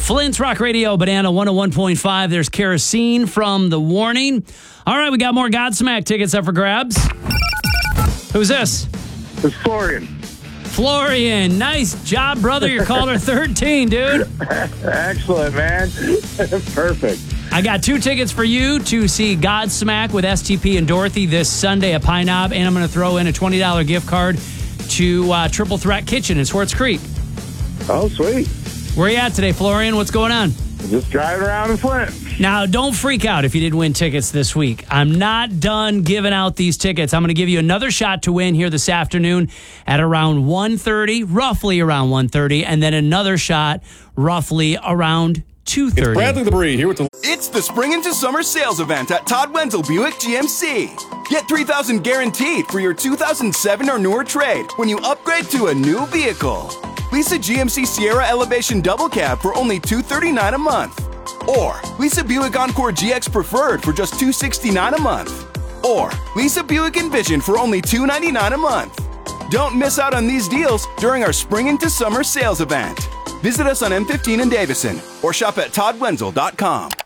Flint's Rock Radio, Banana 101.5. There's Kerosene from The Warning. All right, we got more Godsmack tickets up for grabs. Who's this? It's Florian. Florian. Nice job, brother. You're caller 13, dude. Excellent, man. Perfect. I got 2 tickets for you to see Godsmack with STP and Dorothy this Sunday at Pine Knob, and I'm going to throw in a $20 gift card to Triple Threat Kitchen in Swartz Creek. Oh, sweet. Where are you at today, Florian? What's going on? Just driving around in Flint. Now, don't freak out if you didn't win tickets this week. I'm not done giving out these tickets. I'm going to give you another shot to win here this afternoon at around 1:30, roughly around 1:30, and then another shot roughly around 2:30. It's Bradley the Bree here with the... It's the Spring into Summer sales event at Todd Wenzel Buick GMC. Get $3,000 guaranteed for your 2007 or newer trade when you upgrade to a new vehicle. Lease a GMC Sierra Elevation Double Cab for only $239 a month. Or lease a Buick Encore GX Preferred for just $269 a month. Or lease a Buick Envision for only $299 a month. Don't miss out on these deals during our Spring into Summer sales event. Visit us on M15 in Davison or shop at toddwenzel.com.